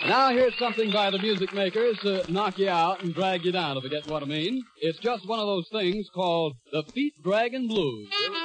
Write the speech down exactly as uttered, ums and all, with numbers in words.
Now here's something by the music makers to knock you out and drag you down, if you get what I mean. It's just one of those things called the Feet Draggin' Blues.